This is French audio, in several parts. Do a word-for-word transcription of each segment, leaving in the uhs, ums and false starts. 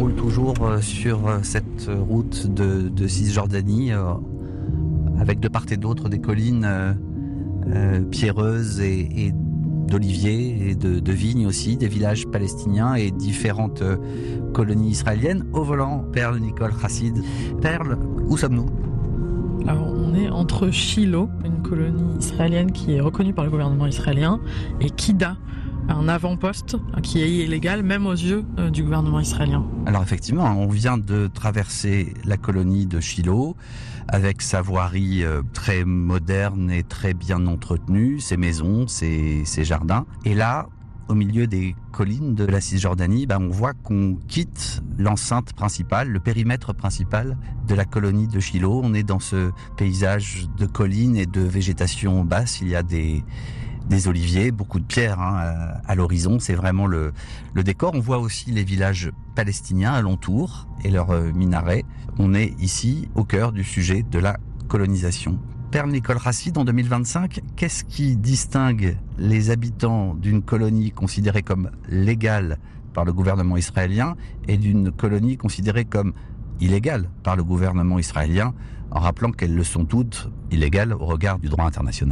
roule toujours sur cette route de, de Cisjordanie, euh, avec de part et d'autre des collines euh, euh, pierreuses et, et d'oliviers et de, de vignes aussi, des villages palestiniens et différentes euh, colonies israéliennes. Au volant, Perle Nicole Chassid. Perle, où sommes-nous ? Alors, on est entre Shiloh, une colonie israélienne qui est reconnue par le gouvernement israélien, et Kida, un avant-poste qui est illégal même aux yeux euh, du gouvernement israélien. Alors effectivement, on vient de traverser la colonie de Shiloh avec sa voirie euh, très moderne et très bien entretenue, ses maisons, ses, ses jardins. Et là, au milieu des collines de la Cisjordanie, bah, on voit qu'on quitte l'enceinte principale, le périmètre principal de la colonie de Shiloh. On est dans ce paysage de collines et de végétation basse. Il y a des, des oliviers, beaucoup de pierres hein, à, à l'horizon. C'est vraiment le, le décor. On voit aussi les villages palestiniens alentour et leurs euh, minarets. On est ici au cœur du sujet de la colonisation. Perle Nicole Chassid, en deux mille vingt-cinq, qu'est-ce qui distingue les habitants d'une colonie considérée comme légale par le gouvernement israélien et d'une colonie considérée comme illégale par le gouvernement israélien, en rappelant qu'elles le sont toutes illégales au regard du droit international ?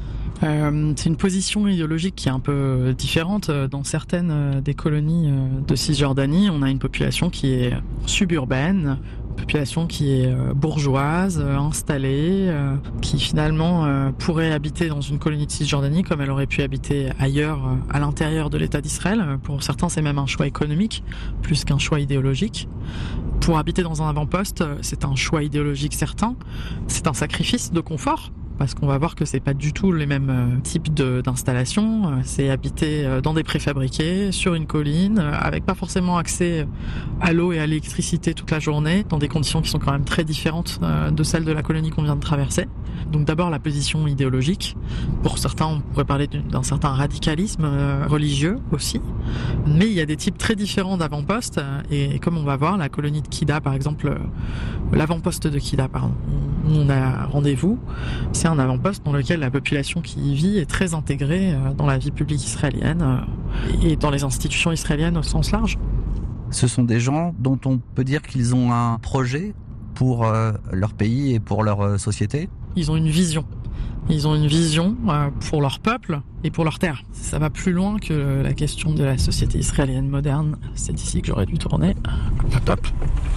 Euh, c'est une position idéologique qui est un peu différente. Dans certaines des colonies de Cisjordanie, on a une population qui est suburbaine, une population qui est bourgeoise, installée, qui finalement pourrait habiter dans une colonie de Cisjordanie comme elle aurait pu habiter ailleurs à l'intérieur de l'État d'Israël. Pour certains, c'est même un choix économique plus qu'un choix idéologique. Pour habiter dans un avant-poste, c'est un choix idéologique certain, c'est un sacrifice de confort. Parce qu'on va voir que c'est pas du tout les mêmes euh, types de, d'installations. Euh, c'est habiter euh, dans des préfabriqués, sur une colline, euh, avec pas forcément accès à l'eau et à l'électricité toute la journée, dans des conditions qui sont quand même très différentes euh, de celles de la colonie qu'on vient de traverser. Donc d'abord la position idéologique. Pour certains, on pourrait parler d'un certain radicalisme euh, religieux aussi. Mais il y a des types très différents d'avant-postes. Euh, et, et comme on va voir, la colonie de Kida, par exemple, euh, l'avant-poste de Kida, pardon, où on a rendez-vous, c'est un avant-poste dans lequel la population qui y vit est très intégrée dans la vie publique israélienne et dans les institutions israéliennes au sens large. Ce sont des gens dont on peut dire qu'ils ont un projet pour euh, leur pays et pour leur euh, société ? Ils ont une vision. Ils ont une vision euh, pour leur peuple et pour leur terre. Ça va plus loin que la question de la société israélienne moderne. C'est ici que j'aurais dû tourner. Hop, hop.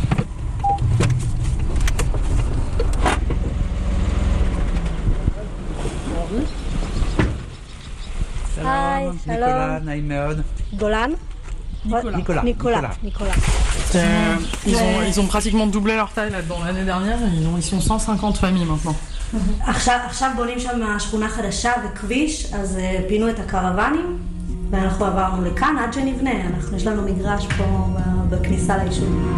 Hi, Nicolas, Naïm Meod. Golan. Nicolas. Nicolas. Nicolas. Nicolas. Euh, ils, ont, ils ont pratiquement doublé leur taille là-dedans. L'année dernière, ils, ont, ils sont cent cinquante familles maintenant. עכשיו, עכשיו בונים שם שכונה חדשה וכביש, אז פינו את הקרוונים, ואנחנו עברנו לכאן עד שנבנה. אנחנו, יש לנו מגרש פה בכניסה ליישוב.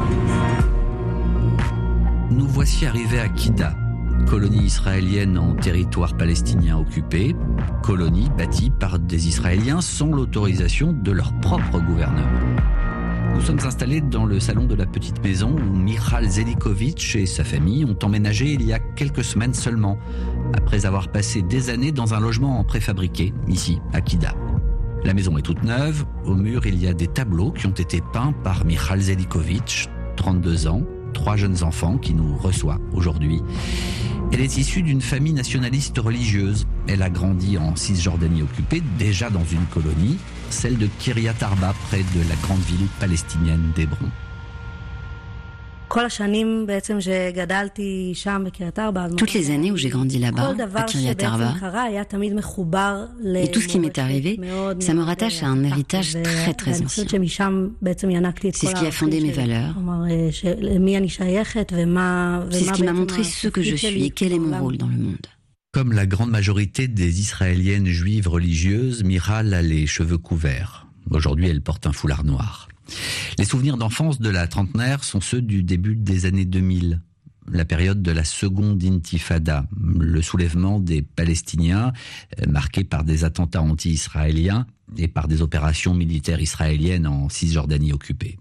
Nous voici arrivés à Kida, colonie israélienne en territoire palestinien occupé, colonie bâtie par des Israéliens sans l'autorisation de leur propre gouvernement. Nous sommes installés dans le salon de la petite maison où Michal Zelikovitch et sa famille ont emménagé il y a quelques semaines seulement, après avoir passé des années dans un logement en préfabriqué, ici, à Kida. La maison est toute neuve, au mur il y a des tableaux qui ont été peints par Michal Zelikovitch, trente-deux ans, trois jeunes enfants qui nous reçoit aujourd'hui. Elle est issue d'une famille nationaliste religieuse. Elle a grandi en Cisjordanie occupée, déjà dans une colonie, celle de Kiryat Arba, près de la grande ville palestinienne d'Hébron. Toutes les années où j'ai grandi là-bas, à Kiryat Arba, et tout ce qui m'est arrivé, ça me rattache à un héritage très très ancien. C'est ce qui a fondé mes valeurs. C'est ce qui m'a montré ce que je suis et quel est mon rôle dans le monde. Comme la grande majorité des Israéliennes juives religieuses, Michal a les cheveux couverts. Aujourd'hui, elle porte un foulard noir. Les souvenirs d'enfance de la trentenaire sont ceux du début des années deux mille, la période de la seconde intifada, le soulèvement des Palestiniens marqué par des attentats anti-israéliens et par des opérations militaires israéliennes en Cisjordanie occupée.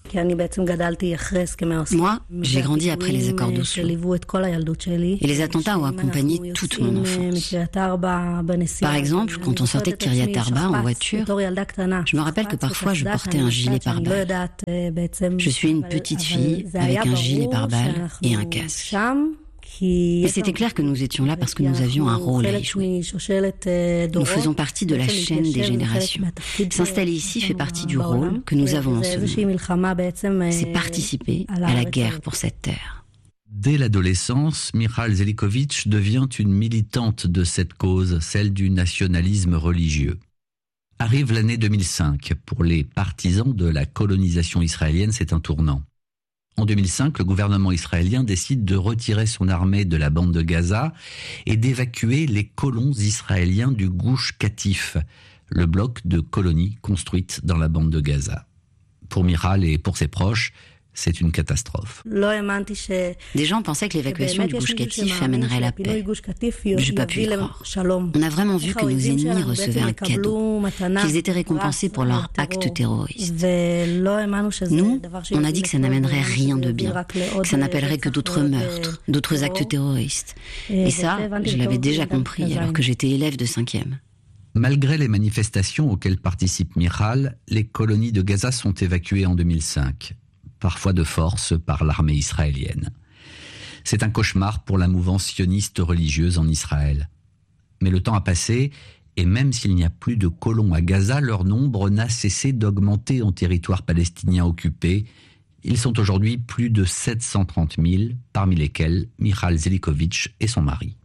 Moi, j'ai grandi après les accords d'Oslo. Et les attentats ont accompagné toute mon enfance. Par exemple, quand on sortait de Kiryat Arba en voiture, je me rappelle que parfois je portais un gilet pare-balles. Je suis une petite fille avec un gilet pare-balles et un casque. Et c'était clair que nous étions là parce que nous avions un rôle à y jouer. Nous faisons partie de la chaîne des générations. S'installer ici fait partie du rôle que nous avons en ce monde. C'est participer à la guerre pour cette terre. Dès l'adolescence, Michal Zelikovic devient une militante de cette cause, celle du nationalisme religieux. Arrive l'année deux mille cinq. Pour les partisans de la colonisation israélienne, c'est un tournant. En deux mille cinq, le gouvernement israélien décide de retirer son armée de la bande de Gaza et d'évacuer les colons israéliens du Gush Katif, le bloc de colonies construites dans la bande de Gaza. Pour Michal et pour ses proches, c'est une catastrophe. Des gens pensaient que l'évacuation du Gush Katif amènerait la paix. Je n'ai pas pu y croire. On a vraiment vu que nos ennemis recevaient un cadeau, qu'ils étaient récompensés pour leurs actes terroristes. Nous, on a dit que ça n'amènerait rien de bien, que ça n'appellerait que d'autres meurtres, d'autres actes terroristes. Et ça, je l'avais déjà compris alors que j'étais élève de cinquième. Malgré les manifestations auxquelles participe Michal, les colonies de Gaza sont évacuées en deux mille cinq. Parfois de force par l'armée israélienne. C'est un cauchemar pour la mouvance sioniste religieuse en Israël. Mais le temps a passé, et même s'il n'y a plus de colons à Gaza, leur nombre n'a cessé d'augmenter en territoire palestinien occupé. Ils sont aujourd'hui plus de sept cent trente mille, parmi lesquels Michal Zelikovic et son mari.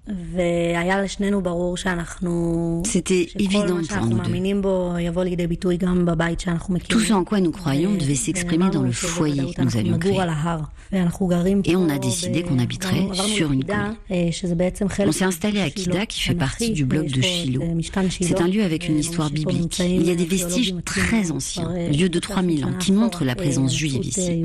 C'était évident pour nous deux. Tout ce en quoi nous croyons devait s'exprimer dans le foyer que nous avions créé. Et on a décidé qu'on habiterait sur une colline. On s'est installé à Kida, qui fait partie du bloc de Shiloh. C'est un lieu avec une histoire biblique. Il y a des vestiges très anciens, vieux de trois mille ans, qui montrent la présence juive ici.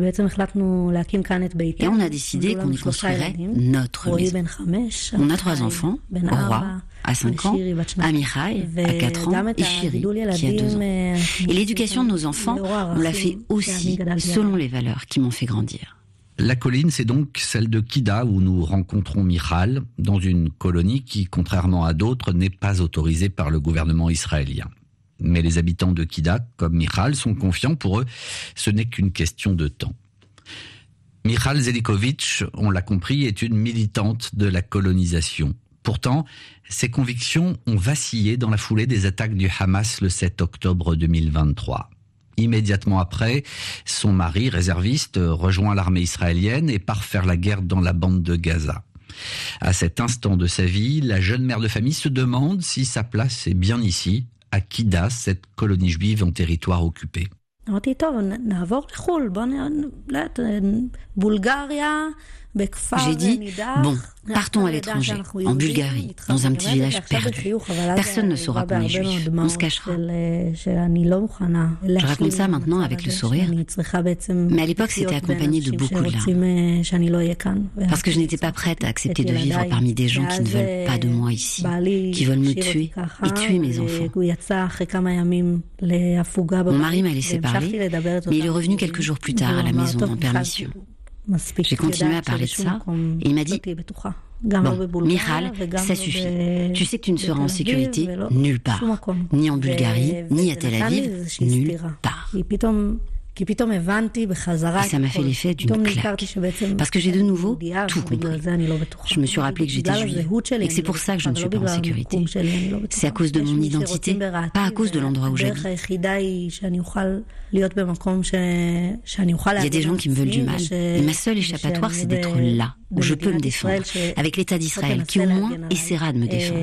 Et on a décidé qu'on y construirait notre maison. On a trois enfants, Roi, à cinq ans, Amichai, à quatre ans, et Shiri, qui a deux ans. Et l'éducation de nos enfants, on l'a fait aussi selon les valeurs qui m'ont fait grandir. La colline, c'est donc celle de Kida où nous rencontrons Michal, dans une colonie qui, contrairement à d'autres, n'est pas autorisée par le gouvernement israélien. Mais les habitants de Kida, comme Michal, sont confiants. Pour eux, ce n'est qu'une question de temps. Michal Zelikovic, on l'a compris, est une militante de la colonisation. Pourtant, ses convictions ont vacillé dans la foulée des attaques du Hamas le sept octobre deux mille vingt-trois. Immédiatement après, son mari, réserviste, rejoint l'armée israélienne et part faire la guerre dans la bande de Gaza. À cet instant de sa vie, la jeune mère de famille se demande si sa place est bien ici, à Kida, cette colonie juive en territoire occupé. J'ai dit, bon, partons à l'étranger, en Bulgarie, dans un petit village perdu. Personne ne saura qu'on est juif, on se cachera. Je raconte ça maintenant avec le sourire, mais à l'époque c'était accompagné de beaucoup de larmes. Parce que je n'étais pas prête à accepter de vivre parmi des gens qui ne veulent pas de moi ici, qui veulent me tuer et tuer mes enfants. Mon mari m'a laissé parler, mais il est revenu quelques jours plus tard à la maison en permission. J'ai continué à parler de ça et il m'a dit « Bon, Michal, ça suffit. Tu sais que tu ne seras en sécurité nulle part. Ni en Bulgarie, ni à Tel Aviv, nulle part. » Et ça m'a fait l'effet d'une claque, parce que j'ai de nouveau tout compris. Je me suis rappelé que j'étais juive, et que c'est pour ça que je ne suis pas en sécurité. C'est à cause de mon identité, pas à cause de l'endroit où j'habite. Il y a des gens qui me veulent du mal, et ma seule échappatoire, c'est d'être là, où je peux me défendre, avec l'État d'Israël, qui au moins essaiera de me défendre.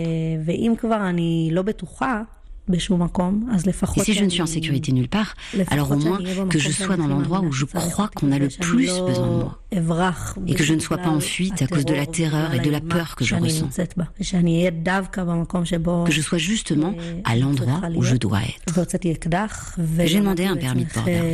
Et si je ne suis en sécurité nulle part, alors au moins que je sois dans l'endroit où je crois qu'on a le plus besoin de moi. Et que je ne sois pas en fuite à cause de la terreur et de la peur que je ressens. Que je sois justement à l'endroit où je dois être. J'ai demandé un permis de port d'armes.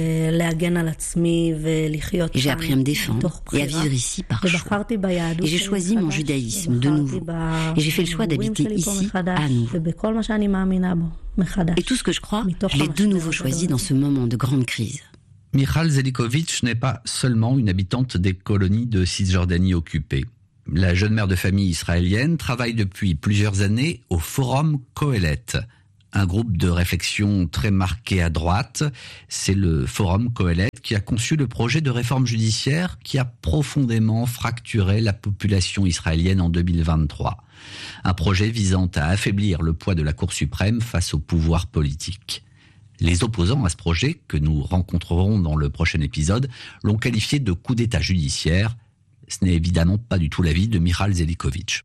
Et j'ai appris à me défendre et à vivre ici par choix. Et j'ai choisi mon judaïsme de nouveau. Et j'ai fait le choix d'habiter ici à nouveau. Et tout ce que je crois, je l'ai de nouveau choisi dans ce moment de grande crise. Michal Zelikovic n'est pas seulement une habitante des colonies de Cisjordanie occupées. La jeune mère de famille israélienne travaille depuis plusieurs années au Forum Kohelet, un groupe de réflexion très marqué à droite. C'est le Forum Kohelet qui a conçu le projet de réforme judiciaire qui a profondément fracturé la population israélienne en deux mille vingt-trois. Un projet visant à affaiblir le poids de la Cour suprême face au pouvoir politique. Les opposants à ce projet, que nous rencontrerons dans le prochain épisode, l'ont qualifié de coup d'État judiciaire. Ce n'est évidemment pas du tout l'avis de Michal Zelikovic.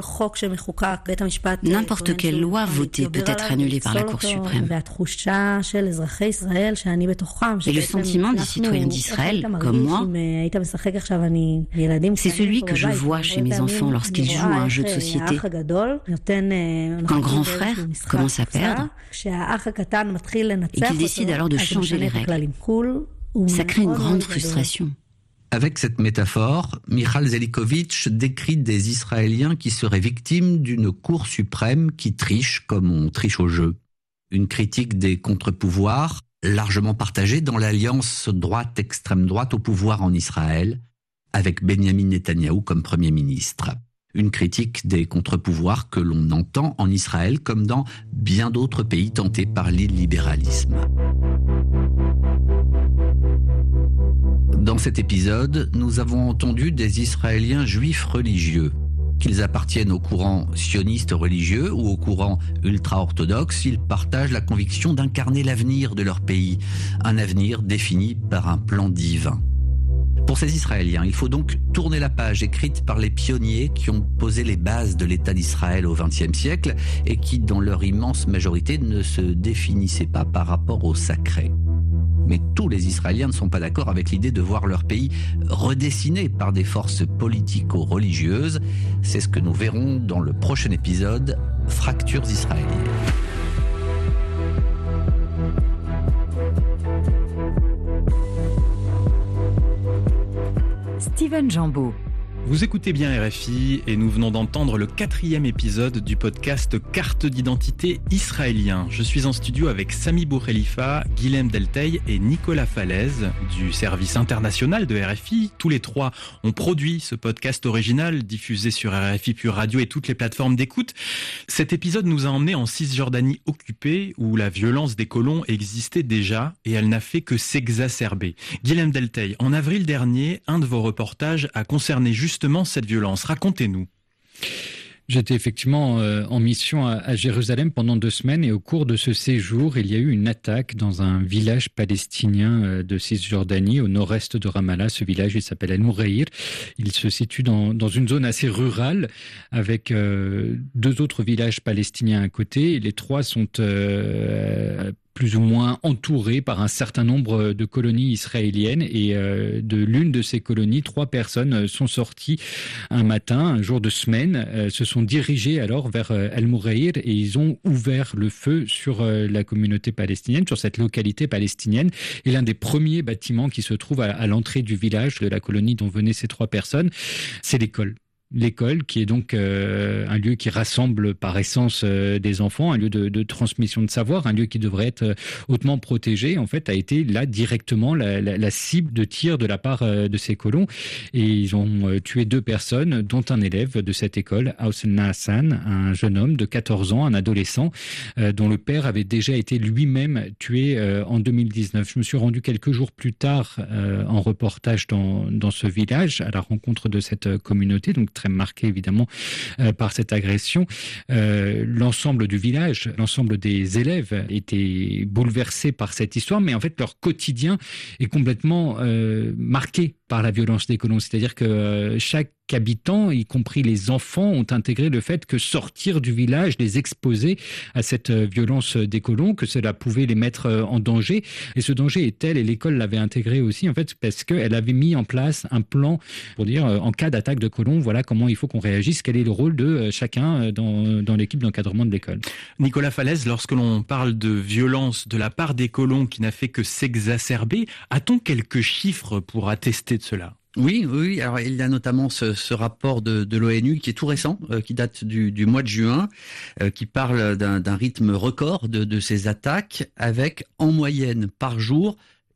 N'importe quelle loi votée peut être annulée par la Cour suprême. Et le sentiment des citoyens d'Israël, comme moi, c'est celui que je vois chez mes enfants lorsqu'ils jouent à un jeu de société. Quand grand frère commence à perdre, et qu'il décide alors de changer les règles, ça crée une grande frustration. Avec cette métaphore, Michal Zelikovic décrit des Israéliens qui seraient victimes d'une Cour suprême qui triche comme on triche au jeu. Une critique des contre-pouvoirs largement partagée dans l'alliance droite-extrême droite au pouvoir en Israël, avec Benyamin Netanyahou comme Premier ministre. Une critique des contre-pouvoirs que l'on entend en Israël comme dans bien d'autres pays tentés par l'illibéralisme. Dans cet épisode, nous avons entendu des Israéliens juifs religieux. Qu'ils appartiennent au courant sioniste religieux ou au courant ultra-orthodoxe, ils partagent la conviction d'incarner l'avenir de leur pays, un avenir défini par un plan divin. Pour ces Israéliens, il faut donc tourner la page écrite par les pionniers qui ont posé les bases de l'État d'Israël au vingtième siècle et qui, dans leur immense majorité, ne se définissaient pas par rapport au sacré. Mais tous les Israéliens ne sont pas d'accord avec l'idée de voir leur pays redessiné par des forces politico-religieuses. C'est ce que nous verrons dans le prochain épisode, Fractures israéliennes. Steven Jambeau. Vous écoutez bien R F I et nous venons d'entendre le quatrième épisode du podcast Carte d'identité israélien. Je suis en studio avec Sami Boukhelifa, Guilhem Delteil et Nicolas Falaise du service international de R F I. Tous les trois ont produit ce podcast original diffusé sur R F I Pure Radio et toutes les plateformes d'écoute. Cet épisode nous a emmenés en Cisjordanie occupée où la violence des colons existait déjà et elle n'a fait que s'exacerber. Guilhem Delteil, en avril dernier, un de vos reportages a concerné juste Justement cette violence. Racontez-nous. J'étais effectivement euh, en mission à, à Jérusalem pendant deux semaines et au cours de ce séjour, il y a eu une attaque dans un village palestinien euh, de Cisjordanie, au nord-est de Ramallah. Ce village, il s'appelle Al-Moureir. Il se situe dans, dans une zone assez rurale avec euh, deux autres villages palestiniens à côté. Et les trois sont euh, plus ou moins entourés par un certain nombre de colonies israéliennes et euh, de l'une de ces colonies, trois personnes sont sorties un matin, un jour de semaine, euh, se sont dirigées alors vers euh, Al-Moureir et ils ont ouvert le feu sur euh, la communauté palestinienne, sur cette localité palestinienne. Et l'un des premiers bâtiments qui se trouve à, à l'entrée du village de la colonie dont venaient ces trois personnes, c'est l'école. L'école, qui est donc euh, un lieu qui rassemble par essence euh, des enfants, un lieu de, de transmission de savoir, un lieu qui devrait être euh, hautement protégé, en fait, a été là directement la, la, la cible de tir de la part euh, de ces colons. Et ils ont euh, tué deux personnes, dont un élève de cette école, Houssen Hassan, un jeune homme de quatorze ans, un adolescent, euh, dont le père avait déjà été lui-même tué euh, en deux mille dix-neuf. Je me suis rendu quelques jours plus tard euh, en reportage dans, dans ce village, à la rencontre de cette communauté, donc très marqué évidemment euh, par cette agression. Euh, l'ensemble du village, l'ensemble des élèves étaient bouleversés par cette histoire, mais en fait leur quotidien est complètement euh, marqué par la violence des colons. C'est-à-dire que euh, chaque habitants, y compris les enfants, ont intégré le fait que sortir du village, les exposer à cette violence des colons, que cela pouvait les mettre en danger. Et ce danger est tel, et l'école l'avait intégré aussi, en fait, parce qu'elle avait mis en place un plan pour dire, en cas d'attaque de colons, voilà comment il faut qu'on réagisse, quel est le rôle de chacun dans, dans l'équipe d'encadrement de l'école. Nicolas Falaise, lorsque l'on parle de violence de la part des colons qui n'a fait que s'exacerber, a-t-on quelques chiffres pour attester de cela ? Oui, oui. Alors il y a notamment ce, ce rapport de, de l'ONU qui est tout récent, euh, qui date du, du mois de juin, euh, qui parle d'un, d'un rythme record de, de ces attaques, avec en moyenne par jour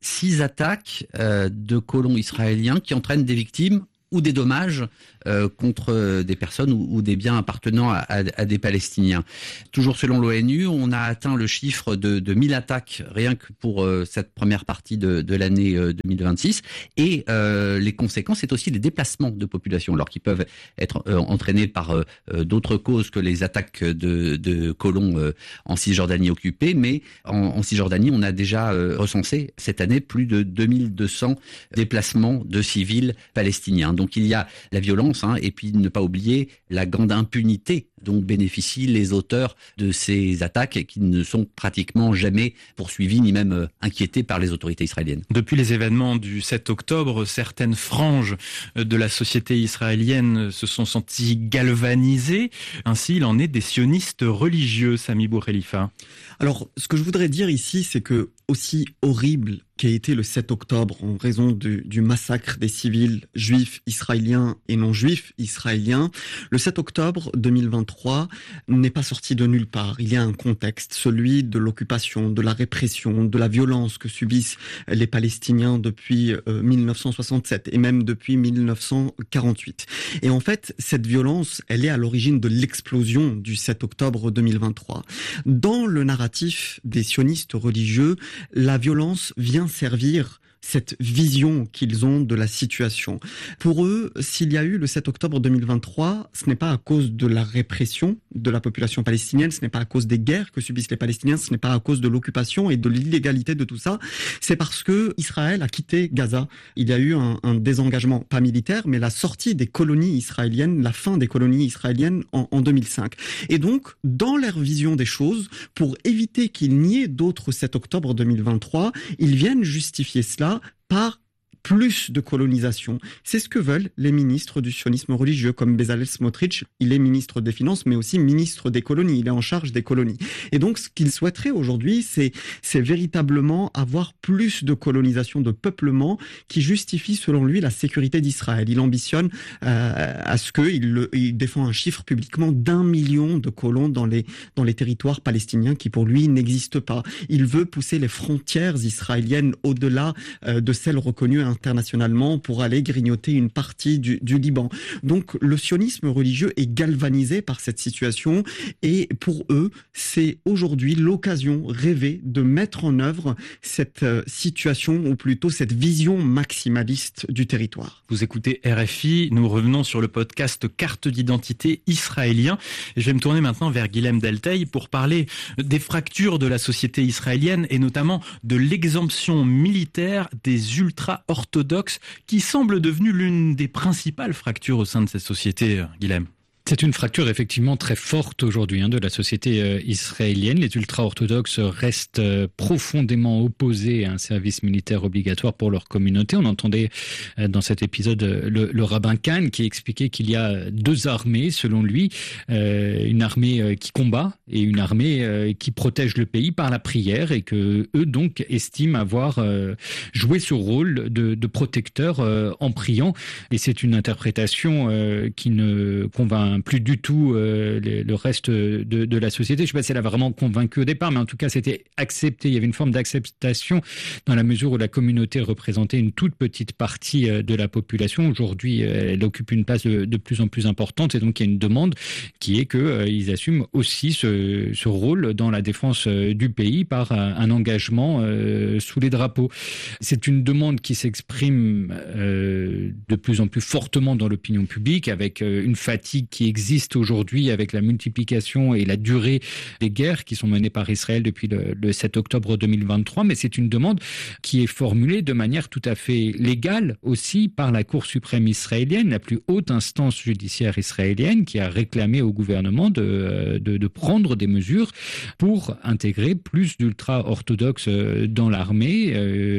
six attaques euh, de colons israéliens qui entraînent des victimes ou des dommages euh, contre des personnes ou, ou des biens appartenant à, à, à des Palestiniens. Toujours selon l'ONU, on a atteint le chiffre de, de mille attaques rien que pour euh, cette première partie de, de l'année euh, deux mille vingt-six. Et euh, les conséquences, c'est aussi les déplacements de population, alors qu'ils peuvent être euh, entraînés par euh, d'autres causes que les attaques de, de colons euh, en Cisjordanie occupée. Mais en, en Cisjordanie, on a déjà euh, recensé cette année plus de deux mille deux cents déplacements de civils palestiniens. Donc il y a la violence, hein, et puis ne pas oublier la grande impunité dont bénéficient les auteurs de ces attaques qui ne sont pratiquement jamais poursuivis ni même inquiétés par les autorités israéliennes. Depuis les événements du sept octobre, certaines franges de la société israélienne se sont senties galvanisées. Ainsi, il en est des sionistes religieux, Sami Boukhelifa. Alors, ce que je voudrais dire ici, c'est que aussi horrible qu'a été le sept octobre en raison du, du massacre des civils juifs israéliens et non juifs israéliens, le sept octobre deux mille vingt-trois n'est pas sorti de nulle part. Il y a un contexte, celui de l'occupation, de la répression, de la violence que subissent les Palestiniens depuis euh, mille neuf cent soixante-sept et même depuis mille neuf cent quarante-huit. Et en fait, cette violence, elle est à l'origine de l'explosion du sept octobre deux mille vingt-trois. Dans le narratif des sionistes religieux, la violence vient servir cette vision qu'ils ont de la situation. Pour eux, s'il y a eu le sept octobre deux mille vingt-trois, ce n'est pas à cause de la répression de la population palestinienne, ce n'est pas à cause des guerres que subissent les Palestiniens, ce n'est pas à cause de l'occupation et de l'illégalité de tout ça, c'est parce que Israël a quitté Gaza. Il y a eu un, un désengagement, pas militaire, mais la sortie des colonies israéliennes, la fin des colonies israéliennes en, en deux mille cinq. Et donc, dans leur vision des choses, pour éviter qu'il n'y ait d'autres sept octobre deux mille vingt-trois, ils viennent justifier cela par plus de colonisation. C'est ce que veulent les ministres du sionisme religieux, comme Bezalel Smotrich. Il est ministre des Finances, mais aussi ministre des colonies. Il est en charge des colonies. Et donc, ce qu'il souhaiterait aujourd'hui, c'est, c'est véritablement avoir plus de colonisation, de peuplement, qui justifie, selon lui, la sécurité d'Israël. Il ambitionne euh, à ce qu'il il défend un chiffre publiquement d'un million de colons dans les, dans les territoires palestiniens qui, pour lui, n'existent pas. Il veut pousser les frontières israéliennes au-delà euh, de celles reconnues internationalement pour aller grignoter une partie du, du Liban. Donc le sionisme religieux est galvanisé par cette situation et pour eux, c'est aujourd'hui l'occasion rêvée de mettre en œuvre cette situation ou plutôt cette vision maximaliste du territoire. Vous écoutez R F I, nous revenons sur le podcast Carte d'identité israélien. Je vais me tourner maintenant vers Guilhem Delteil pour parler des fractures de la société israélienne et notamment de l'exemption militaire des ultra-orthodoxes orthodoxe qui semble devenue l'une des principales fractures au sein de cette société, Guilhem. C'est une fracture effectivement très forte aujourd'hui hein, de la société euh, israélienne. Les ultra-orthodoxes restent euh, profondément opposés à un service militaire obligatoire pour leur communauté. On entendait euh, dans cet épisode euh, le, le rabbin Kahn qui expliquait qu'il y a deux armées, selon lui, euh, une armée euh, qui combat et une armée euh, qui protège le pays par la prière et que eux donc estiment avoir euh, joué ce rôle de, de protecteur euh, en priant. Et c'est une interprétation euh, qui ne convainc plus du tout euh, le, le reste de, de la société. Je ne sais pas si elle a vraiment convaincu au départ, mais en tout cas, c'était accepté. Il y avait une forme d'acceptation dans la mesure où la communauté représentait une toute petite partie euh, de la population. Aujourd'hui, euh, elle occupe une place de, de plus en plus importante et donc il y a une demande qui est qu'ils euh, assument aussi ce, ce rôle dans la défense euh, du pays par un, un engagement euh, sous les drapeaux. C'est une demande qui s'exprime euh, de plus en plus fortement dans l'opinion publique avec euh, une fatigue qui existe aujourd'hui avec la multiplication et la durée des guerres qui sont menées par Israël depuis le, le sept octobre deux mille vingt-trois, mais c'est une demande qui est formulée de manière tout à fait légale aussi par la Cour suprême israélienne, la plus haute instance judiciaire israélienne, qui a réclamé au gouvernement de, de, de prendre des mesures pour intégrer plus d'ultra-orthodoxes dans l'armée,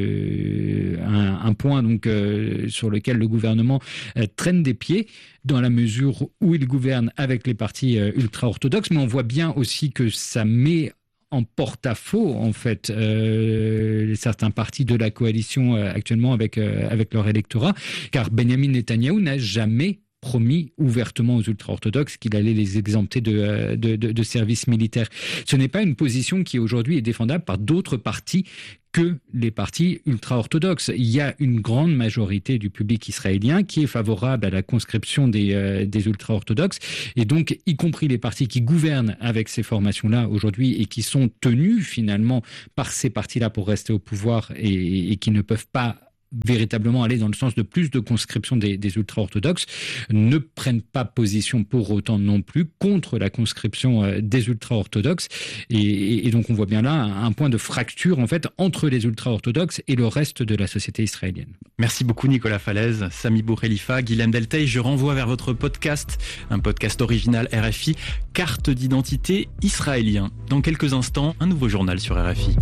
euh, un, un point donc euh, sur lequel le gouvernement euh, traîne des pieds dans la mesure où il gouverne avec les partis euh, ultra-orthodoxes, mais on voit bien aussi que ça met en porte-à-faux, en fait, euh, certains partis de la coalition euh, actuellement avec, euh, avec leur électorat, car Benjamin Netanyahou n'a jamais promis ouvertement aux ultra-orthodoxes qu'il allait les exempter de, de, de, de service militaire. Ce n'est pas une position qui aujourd'hui est défendable par d'autres partis que les partis ultra-orthodoxes. Il y a une grande majorité du public israélien qui est favorable à la conscription des, euh, des ultra-orthodoxes, et donc y compris les partis qui gouvernent avec ces formations-là aujourd'hui et qui sont tenus finalement par ces partis-là pour rester au pouvoir et, et qui ne peuvent pas véritablement aller dans le sens de plus de conscription des, des ultra-orthodoxes, ne prennent pas position pour autant non plus contre la conscription euh, des ultra-orthodoxes. Et, et, et donc on voit bien là un, un point de fracture en fait entre les ultra-orthodoxes et le reste de la société israélienne. Merci beaucoup Nicolas Falaise, Sami Boukhelifa, Guilhem Delteil. Je renvoie vers votre podcast, un podcast original R F I, Carte d'identité israélien. Dans quelques instants, un nouveau journal sur R F I.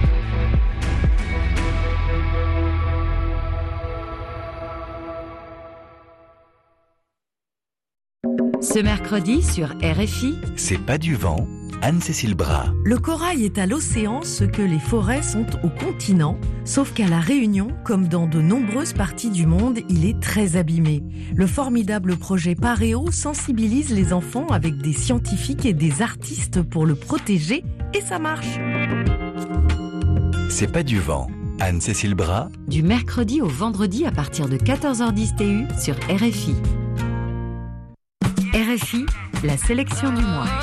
Ce mercredi sur R F I, C'est pas du vent, Anne-Cécile Bras. Le corail est à l'océan ce que les forêts sont au continent, sauf qu'à La Réunion, comme dans de nombreuses parties du monde, il est très abîmé. Le formidable projet Paréo sensibilise les enfants avec des scientifiques et des artistes pour le protéger, et ça marche. C'est pas du vent, Anne-Cécile Bras. Du mercredi au vendredi à partir de quatorze heures dix T U sur R F I. R F I, la sélection du mois.